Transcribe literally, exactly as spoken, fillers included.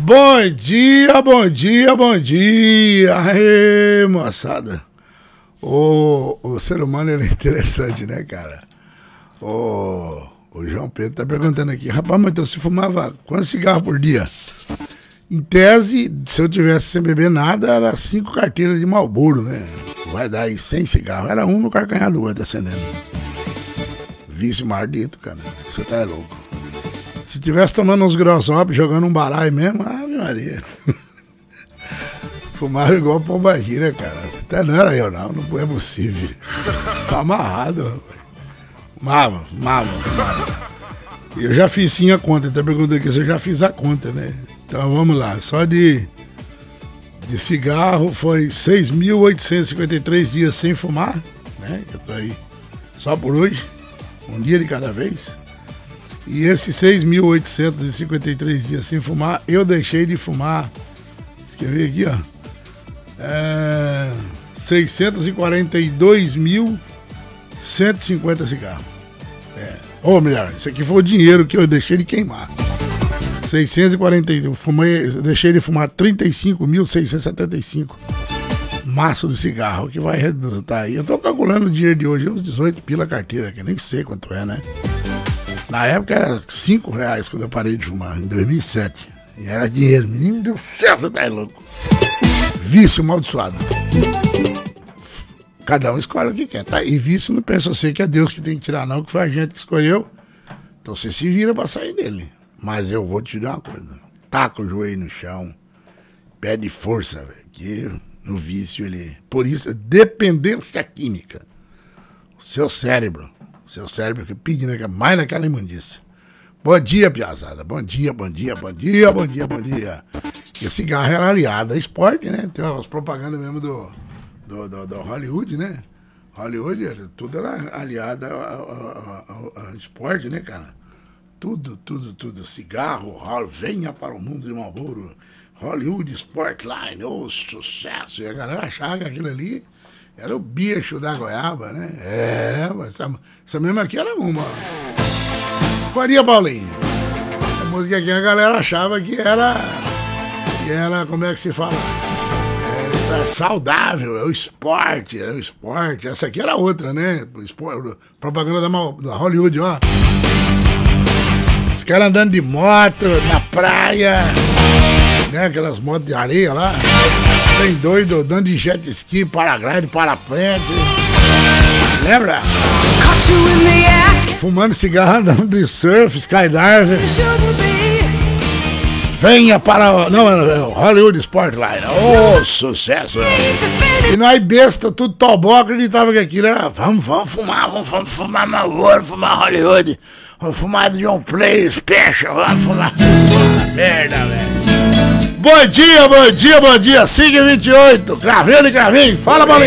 Bom dia, bom dia, bom dia. Aê, moçada. O, o ser humano ele é interessante, né, cara? O, o João Pedro tá perguntando aqui, rapaz, mas então você fumava quantos cigarros por dia? Em tese, se eu tivesse sem beber nada, era cinco carteiras de Marlboro, né? Vai dar aí cem cigarros. Era um no carcanhar do outro acendendo. Vício maldito, cara. Você tá louco. Se tivesse tomando uns grossop, jogando um baralho mesmo, ave Maria. Fumava igual pombagira, cara. Você tá, não era eu, não. Não é possível. Tá amarrado. Fumava, fumava, fumava. Eu já fiz sim a conta. Tá perguntando aqui se eu já fiz a conta, né? Então vamos lá. Só de, de cigarro foi seis mil oitocentos e cinquenta e três dias sem fumar, né? Eu tô aí só por hoje. Um dia de cada vez. E esses seis mil oitocentos e cinquenta e três dias sem fumar, eu deixei de fumar. Escrevi aqui, ó. É, seiscentos e quarenta e dois mil cento e cinquenta cigarros. É. Ou melhor, isso aqui foi o dinheiro que eu deixei de queimar. seiscentos e quarenta, eu fumei, eu deixei de fumar trinta e cinco mil seiscentos e setenta e cinco maços de cigarro, que vai resultar aí. Eu tô calculando o dinheiro de hoje, uns dezoito pila a carteira, que eu nem sei quanto é, né? Na época era cinco reais quando eu parei de fumar, em dois mil e sete. E era dinheiro, menino do céu, você tá louco. Vício amaldiçoado. Cada um escolhe o que quer, tá? E vício não pensa você que é Deus que tem que tirar, não, que foi a gente que escolheu. Então você se vira pra sair dele. Mas eu vou te dizer uma coisa. Taca o joelho no chão. Pede força, velho. Que no vício ele... Por isso, dependência química. O seu cérebro. O seu cérebro que pede mais naquela imundícia. Bom dia, piazada. Bom dia, bom dia, bom dia, bom dia, bom dia. E o cigarro era aliado a esporte, né? Tem umas propagandas mesmo do, do, do, do Hollywood, né? Hollywood, tudo era aliado ao esporte, né, cara? Tudo, tudo, tudo. Cigarro, venha para o mundo de Marlboro. Hollywood Sportline, ô oh, sucesso. E a galera achava que aquilo ali era o bicho da goiaba, né? É, mas essa, essa mesma aqui era uma. Faria Paulinho. A música aqui a galera achava que era. Que era, como é que se fala? É, é saudável, é o esporte, é o esporte. Essa aqui era outra, né? O esporte, propaganda da, da Hollywood, ó. Os caras andando de moto na praia, né? Aquelas motos de areia lá. Bem doido, dando de jet ski, paraglide, parapente. Lembra? Fumando cigarro, andando de surf, skydiver. Venha para... Não, Hollywood Sportline. Ô, oh, sucesso. E nós besta, tudo tobó, acreditava que aquilo era... Vamos, vamos fumar, vamos, vamos fumar Marlboro, fumar Hollywood. Vamos fumar de um play special, vamos fumar... Merda, velho. Bom dia, bom dia, bom dia. cinco e vinte e oito. Cravinho e cravinho. Fala, Paulinho.